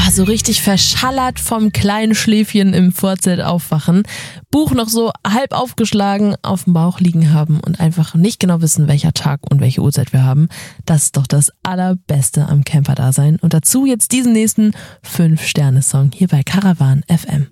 so richtig verschallert vom kleinen Schläfchen im Vorzelt aufwachen, Buch noch so halb aufgeschlagen auf dem Bauch liegen haben und einfach nicht genau wissen, welcher Tag und welche Uhrzeit wir haben. Das ist doch das Allerbeste am Camper-Dasein. Und dazu jetzt diesen nächsten 5-Sterne-Song hier bei Caravan FM.